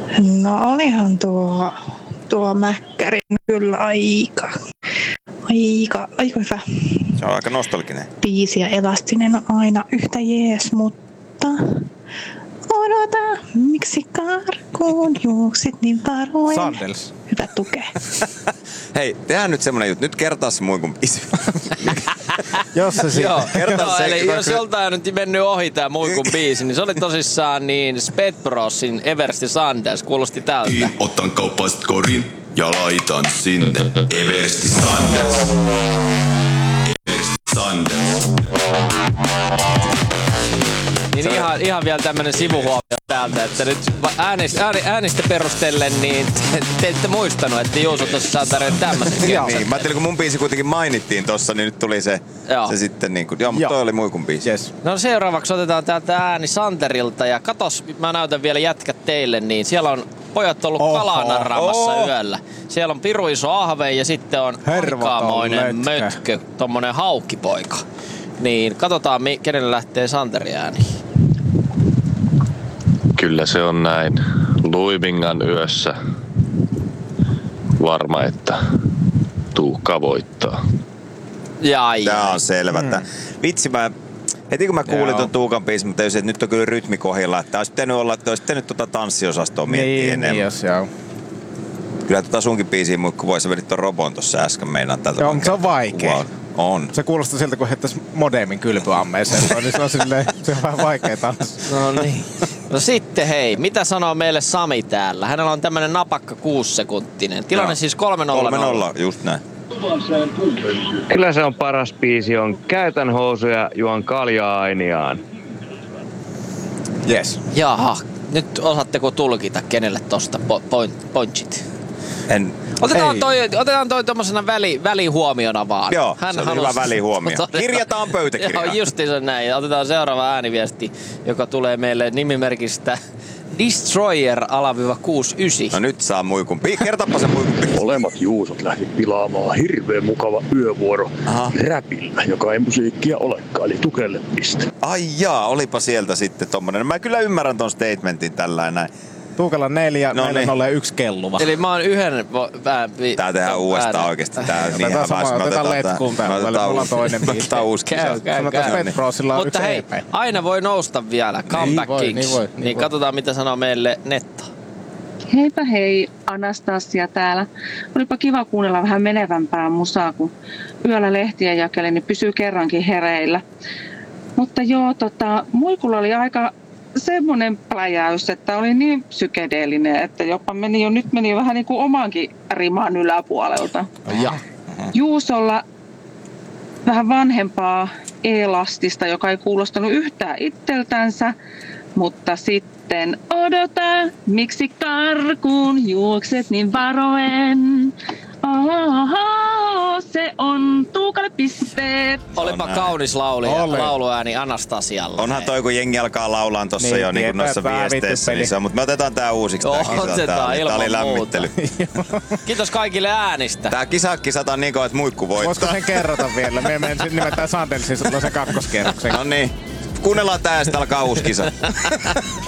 No olihan tuo Mäkkärin kyllä aika hyvä. Se on aika nostalginen. Biisi ja elastinen on aina yhtä jees, mutta odota, miksi karkuun juoksit niin varoen. Sandels. Hyvä tukee. Hei, tehdään nyt semmonen juttu. Nyt kertaa se muikun biisi. Jos se siitä. Joo, eli jos joltain on nyt mennyt ohi tää muikun biisi, niin se oli tosissaan niin Sped Brosin Eversti Sanders. Kuulosti tältä. Otan kaupasta korin ja laitan sinne. Eversti Sanders. Eversti Sanders. Niin ihan vielä tämmönen sivuhuomio täältä, että nyt äänistä perustellen, niin te ette muistanut, että Juuso tosissaan tarjoaa tämmösen. Niin, mä ajattelin, kun mun biisi kuitenkin mainittiin tossa, niin nyt tuli se sitten niinku, mutta toi oli muikun biisi. Yes. No seuraavaksi otetaan täältä ääni Santerilta ja katos, mä näytän vielä jätkät teille, niin siellä on pojat ollut kalanarraamassa yöllä. Siellä on piru iso ahve ja sitten on aikamoinen mötkö, tommonen haukkipoika. Niin katsotaan, kenelle lähtee Santeri ääni. Kyllä se on näin. Luimingan yössä varma, että Tuukka voittaa. Tää on selvä. Vitsi, heti kun mä kuulin ton Tuukan biisin, mä tajusin, että nyt on kyllä rytmi kohdilla. Että olisi pitänyt tanssiosastoa miettiä enemmän. Niin, jos joo. Kyllä sunkin biisiä, mutta kun sä vedit ton robon tossa äsken meinaan tältä. Joo, mutta se on vaikea. Wow. On. Se kuulostaa siltä, kun heittäis modemin kylpyammeeseen. Niin se on silleen, se on vähän vaikea tanssia. No niin. No sitten hei, mitä sanoo meille Sami täällä? Hänellä on tämmönen napakka 6-sekuntinen. Tilanne siis 3-0. 3-0, just näin. Kyllä se on paras biisi, on käytän housuja, juon kaljaa ainiaan. Yes. Jaha, nyt osaatteko tulkita kenelle tosta pointsit? Otetaan toi tommosena välihuomiona vaan. Joo, se on hyvä välihuomio. Kirjataan pöytäkirjaan. Joo, justiinsa näin. Otetaan seuraava ääniviesti, joka tulee meille nimimerkistä Destroyer-69. No nyt saa muikun. Kertapa se muikun. Molemmat Juusot lähti pilaamaan hirveän mukava yövuoro räpillä, joka ei musiikkia olekaan, eli Tukelle piste. Ai jaa, olipa sieltä sitten tommonen. Mä kyllä ymmärrän ton statementin tällainen näin. Tuukalla 4, no meillä niin. on 1 kelluva. Eli mä oon yhden... Tää tehdään uudestaan oikeesti. Otetaan letkuun päälle. Mulla on toinen biisi. Otetaan uusi kisa. Mutta hei, aina voi nousta vielä. Comeback Kings. Niin katsotaan mitä sanoo meille Netta. Heipä hei, Anastasia täällä. Olipa kiva kuunnella vähän menevämpää musaa, kun yöllä lehtiä jakeli, niin pysyy kerrankin hereillä. Mutta joo, muikulla oli aika semmoinen pläjäys, että oli niin psykedeellinen, että jopa meni jo vähän niin kuin omankin riman yläpuolelta. Ja. Juusolla vähän vanhempaa elastista, joka ei kuulostanut yhtään itseltänsä, mutta sitten odota, miksi karkuun juokset niin varoen. Oho, se on Tuukalle pisteet. Olipa kaunis lauluääni Anastasialla. Onhan toi, kun jengi alkaa laulaa tossa jo niin noissa viesteissä. Niin se on, mutta me otetaan tää uusiksi. Otetaan ilman oli lämmittely. Kiitos kaikille äänistä. Tää kisataan niin kauan, että muikku voittaa. Voisiko sen kerrota vielä? Me menen nimetään Sandelsin sen kakkoskierroksen. No niin. Kuunnellaan tää ja sitten alkaa uusi kisa.